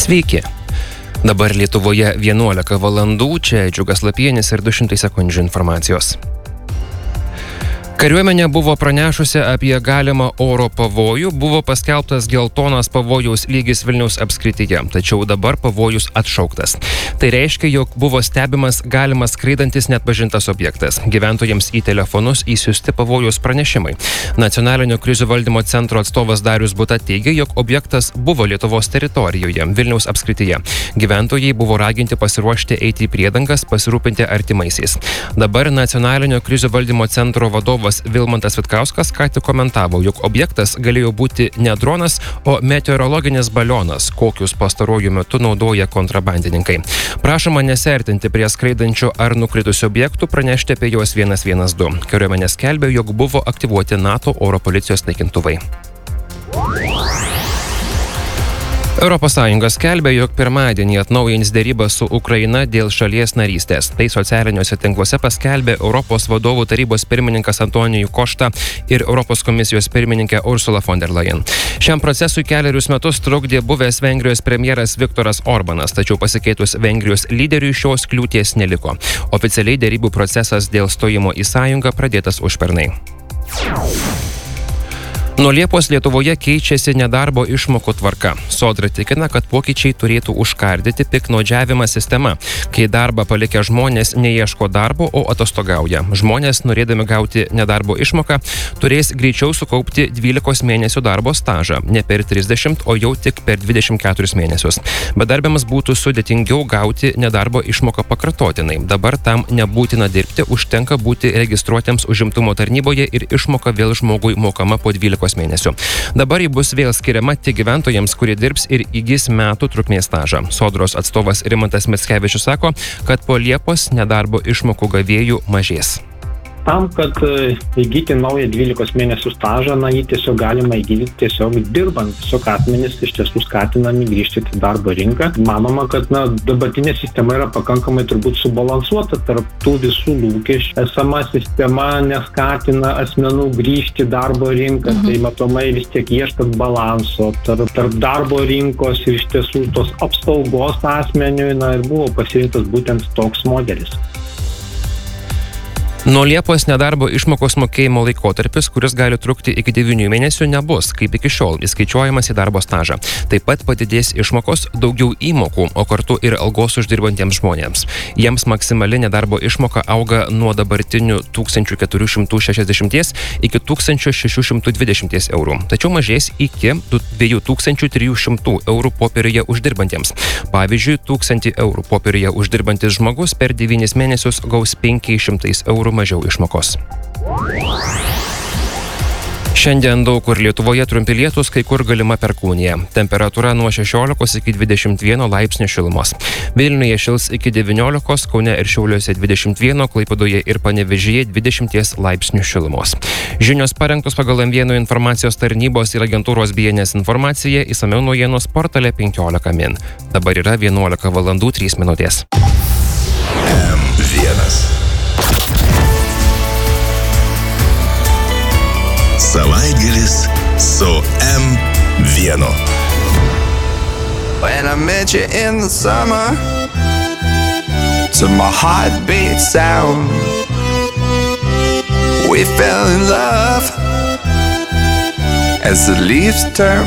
Sveiki. Dabar Lietuvoje 11 valandų, čia Džiugas Lapienis ir 200 sekundžių informacijos. Kariuomenė buvo pranešusi apie galimą oro pavojų, buvo paskelbtas geltonas pavojaus lygis Vilniaus apskrityje, tačiau dabar pavojus atšauktas. Tai reiškia, jog buvo stebimas galimas skraidantis neatpažintas objektas. Gyventojams į telefonus įsiųsti pavojaus pranešimai. Nacionalinio krizių valdymo centro atstovas Darius Buta teigia, jog objektas buvo Lietuvos teritorijoje, Vilniaus apskrityje. Gyventojai buvo raginti pasiruošti eiti į priedangas, pasirūpinti artimaisiais. Dabar Nacionalinio krizių valdymo centro vadovas Vilmantas Vitkauskas ką tik komentavo, jog objektas galėjo būti ne dronas, o meteorologinis balionas, kokius pastaruoju metu naudoja kontrabandininkai. Prašoma nesiartinti prie skraidančių ar nukritusių objektų, pranešti apie juos 112. Kariuomenė skelbė, jog buvo aktyvuoti NATO oro policijos naikintuvai. ES skelbia, jog pirmadienį atnaujins derybas su Ukraina dėl šalies narystės. Tai socialiniuose tinkluose paskelbė Europos vadovų tarybos pirmininkas Antonijus Košta ir Europos komisijos pirmininkė Ursula von der Leyen. Šiam procesui kelerius metus trukdė buvęs Vengrijos premjeras Viktoras Orbanas, tačiau pasikeitus Vengrijos lyderiui šios kliūties neliko. Oficialiai derybų procesas dėl stojimo į sąjungą pradėtas užpernai. Nuo Liepos Lietuvoje keičiasi nedarbo išmokų tvarka. Sodra tikina, kad pokyčiai turėtų užkardyti piktnaudžiavimą sistema, kai darbą palikę žmonės neieško darbo, o atostogauja. Žmonės, norėdami gauti nedarbo išmoką, turės greičiau sukaupti 12 mėnesių darbo stažą, ne per 30, o jau tik per 24 mėnesius. Bedarbiams būtų sudėtingiau gauti nedarbo išmoką pakartotinai. Dabar tam nebūtina dirbti, užtenka būti registruotiems užimtumo tarnyboje ir išmoka vėl žmogui mokama po 12 mėnesių. Dabar ji bus vėl skiriama tik gyventojams, kurie dirbs ir įgis metų trukmės stažą. Sodros atstovas Rimantas Mickevičius sako, kad po Liepos nedarbo išmokų gavėjų mažės. Tam, kad įgyti naują 12 mėnesių stažą, jį tiesiog galima įgyti tiesiog dirbant. Tiesiog asmenys iš tiesų skatinami grįžti į darbo rinką. Manoma, kad dabartinė sistema yra pakankamai turbūt subalansuota tarp tų visų lūkesčių. Esama sistema neskatina asmenų grįžti į darbo rinką, tai matomai vis tiek ieškant balanso tarp darbo rinkos ir iš tiesų tos apsaugos asmeniui, ir buvo pasirinktas būtent toks modelis. Nuo Liepos nedarbo išmokos mokėjimo laikotarpis, kuris gali trukti iki 9 mėnesių, nebus, kaip iki šiol, įskaičiuojamas į darbo stažą. Taip pat padidės išmokos, daugiau įmokų, o kartu ir algos uždirbantiems žmonėms. Jiems maksimali nedarbo išmoka auga nuo dabartinių 1460 iki 1620 eurų, tačiau mažės iki 2300 eurų popieriuje uždirbantiems. Pavyzdžiui, 1000 eurų popieriuje uždirbantis žmogus per 9 mėnesius gaus 500 eurų mažiau išmokos. Šiandien daug kur Lietuvoje trumpi lietūs, kai kur galima perkūnija. Temperatūra nuo 16 iki 21 laipsnių šilumos. Vilniuje šils iki 19, Kaune ir Šiauliuose 21, Klaipėdoje ir Panevėžyje 20 laipsnių šilumos. Žinios parengtos pagal M1 informacijos tarnybos ir agentūros BNS informacija, išsamiau naujienos portale 15 min. Dabar yra 11 valandų 3 minutės. M1. Savaitgalis su M1. When I met you in the summer, to my heartbeat sound, we fell in love as the leaves turn